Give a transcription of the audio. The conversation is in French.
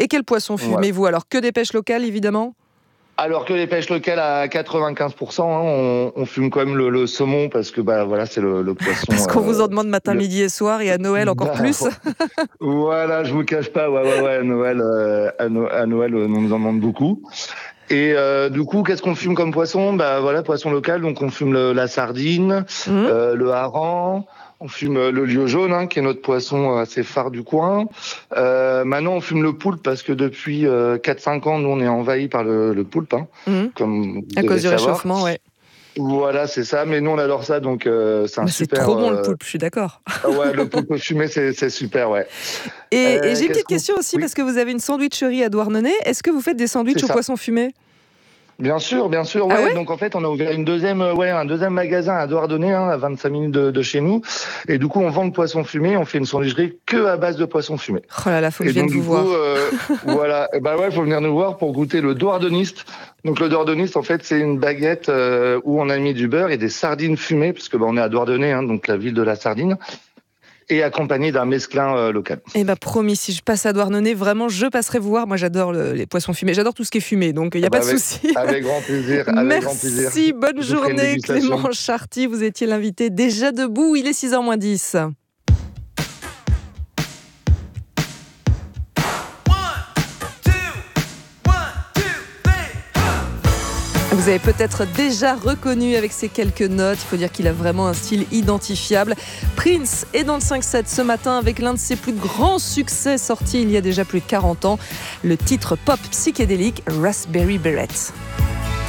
Et quel poisson fumez-vous alors? Que des pêches locales, évidemment? Alors que les pêches locales à 95%, on fume quand même le saumon parce que voilà, c'est le poisson. Parce qu'on vous en demande matin, midi et soir, et à Noël encore plus. Voilà, je vous cache pas, ouais, à Noël, on nous en demande beaucoup. Et du coup, qu'est-ce qu'on fume comme poisson? Voilà, poisson local, donc on fume la sardine, le hareng. On fume le lieu jaune, qui est notre poisson assez phare du coin. Maintenant, on fume le poulpe parce que depuis 4-5 ans, nous, on est envahi par le poulpe, comme vous à devez cause du savoir. réchauffement, ouais. Voilà, c'est ça. Mais nous, on adore ça, donc c'est un super... C'est trop bon, le poulpe, je suis d'accord. Ouais, le poulpe fumé, c'est super, ouais. Et j'ai une petite question aussi, parce que vous avez une sandwicherie à Douarnenez. Est-ce que vous faites des sandwichs au poisson fumé? Bien sûr, ouais. Ah ouais. Donc en fait, on a ouvert un deuxième magasin à Douarnenez, à 25 minutes de chez nous. Et du coup, on vend le poisson fumé. On fait une sandwicherie que à base de poisson fumé. Oh là là, faut que je vienne vous voir. Voilà, faut venir nous voir pour goûter le douardeniste. Donc le douardeniste, en fait, c'est une baguette où on a mis du beurre et des sardines fumées, parce que on est à Douarnenez, donc la ville de la sardine. Et accompagné d'un mesclin local. Eh promis, si je passe à Douarnenez, vraiment, je passerai vous voir. Moi, j'adore les poissons fumés. J'adore tout ce qui est fumé, donc il n'y a pas de souci. Avec grand plaisir. Merci, bonne journée, Clément Charty. Vous étiez l'invité déjà debout. Il est 6h moins 10. Vous avez peut-être déjà reconnu avec ces quelques notes. Il faut dire qu'il a vraiment un style identifiable. Prince est dans le 5-7 ce matin avec l'un de ses plus grands succès sortis il y a déjà plus de 40 ans. Le titre pop psychédélique Raspberry Beret.